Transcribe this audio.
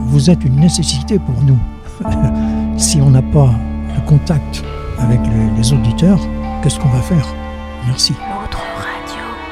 vous êtes une nécessité pour nous. Si on n'a pas le contact avec les auditeurs, qu'est-ce qu'on va faire? Merci.